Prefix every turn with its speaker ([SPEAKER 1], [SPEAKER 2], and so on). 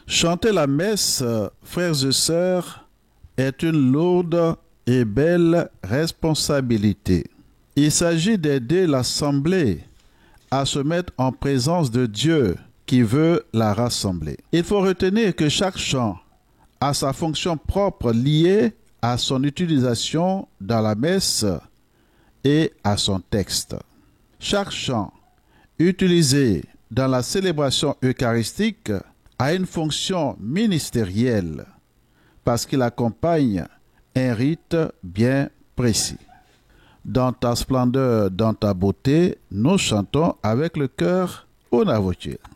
[SPEAKER 1] Chanter la messe, frères et sœurs, est une lourde et belle responsabilité. Il s'agit d'aider l'assemblée à se mettre en présence de Dieu qui veut la rassembler. Il faut retenir que chaque chant a sa fonction propre liée à son utilisation dans la messe et à son texte. Chaque chant utilisé dans la célébration eucharistique a une fonction ministérielle parce qu'il accompagne un rite bien précis. Dans ta splendeur, dans ta beauté, nous chantons avec le cœur au Navotier.